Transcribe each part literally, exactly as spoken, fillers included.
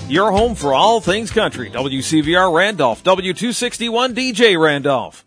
your home for all things country. W C V R Randolph, W two sixty-one D J Randolph.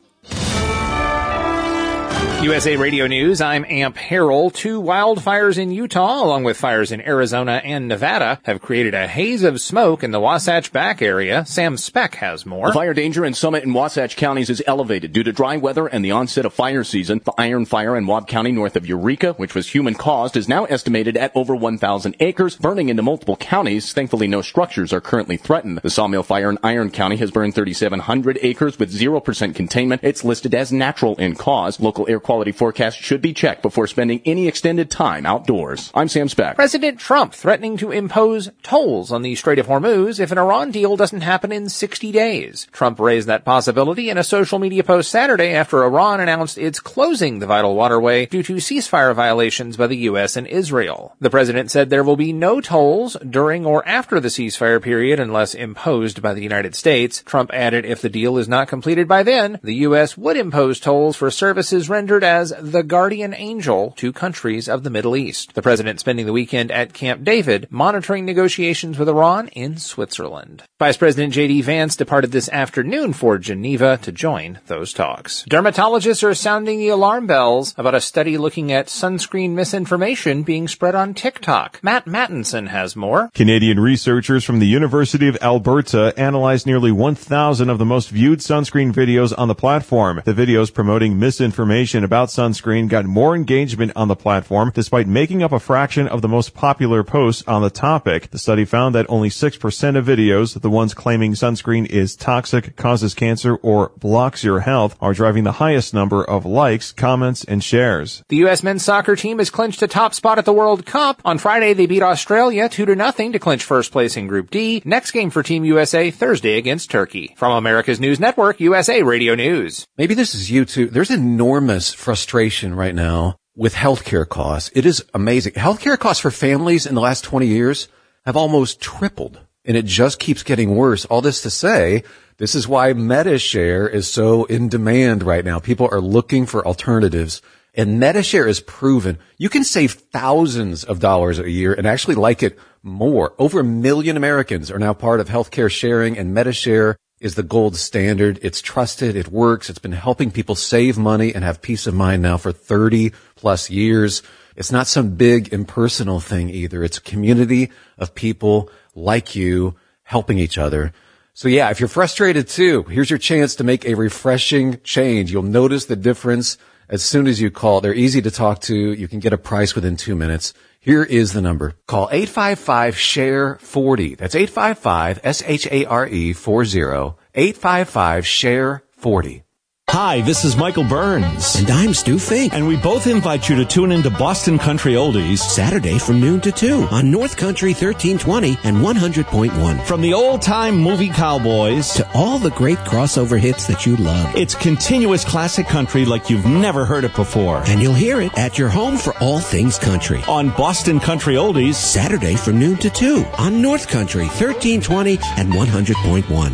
U S A Radio News, I'm Amp Harrell. Two wildfires in Utah, along with fires in Arizona and Nevada, have created a haze of smoke in the Wasatch Back area. Sam Speck has more. The fire danger in Summit and Wasatch counties is elevated due to dry weather and the onset of fire season. The Iron Fire in Wab County north of Eureka, which was human-caused, is now estimated at over one thousand acres, burning into multiple counties. Thankfully, no structures are currently threatened. The Sawmill Fire in Iron County has burned thirty-seven hundred acres with zero percent containment. It's listed as natural in cause. Local air quality forecast should be checked before spending any extended time outdoors. I'm Sam Speck. President Trump threatening to impose tolls on the Strait of Hormuz if an Iran deal doesn't happen in sixty days. Trump raised that possibility in a social media post Saturday after Iran announced it's closing the vital waterway due to ceasefire violations by the U S and Israel. The president said there will be no tolls during or after the ceasefire period unless imposed by the United States. Trump added if the deal is not completed by then, the U S would impose tolls for services rendered as the guardian angel to countries of the Middle East. The president spending the weekend at Camp David, monitoring negotiations with Iran in Switzerland. Vice President J D Vance departed this afternoon for Geneva to join those talks. Dermatologists are sounding the alarm bells about a study looking at sunscreen misinformation being spread on TikTok. Matt Mattinson has more. Canadian researchers from the University of Alberta analyzed nearly one thousand of the most viewed sunscreen videos on the platform. The videos promoting misinformation about sunscreen got more engagement on the platform despite making up a fraction of the most popular posts on the topic. The study found that only six percent of videos, the ones claiming sunscreen is toxic, causes cancer, or blocks your health, are driving the highest number of likes, comments, and shares. The U S men's soccer team has clinched a top spot at the World Cup. On Friday, they beat Australia two to nothing to clinch first place in Group D. Next game for Team U S A Thursday against Turkey. From America's News Network, U S A Radio News. Maybe this is you too. There's enormous frustration right now with healthcare costs. It is amazing. Healthcare costs for families in the last twenty years have almost tripled, and it just keeps getting worse. All this to say, this is why MediShare is so in demand right now. People are looking for alternatives, and MediShare is proven you can save thousands of dollars a year and actually like it more. Over a million Americans are now part of healthcare sharing, and MediShare is the gold standard. It's trusted. It works. It's been helping people save money and have peace of mind now for thirty plus years. It's not some big impersonal thing either. It's a community of people like you helping each other. So yeah, if you're frustrated too, here's your chance to make a refreshing change. You'll notice the difference as soon as you call. They're easy to talk to. You can get a price within two minutes. Here is the number. Call eight five five, S H A R E, forty. That's eight five five, S H A R E, forty. eight five five, S H A R E, forty. Hi, this is Michael Burns. And I'm Stu Fink. And we both invite you to tune into Boston Country Oldies Saturday from noon to two on North Country thirteen twenty and one hundred point one. From the old-time movie cowboys to all the great crossover hits that you love. It's continuous classic country like you've never heard it before. And you'll hear it at your home for all things country. On Boston Country Oldies Saturday from noon to two on North Country thirteen twenty and one hundred point one.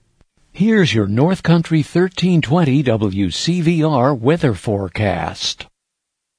Here's your North Country thirteen twenty W C V R weather forecast.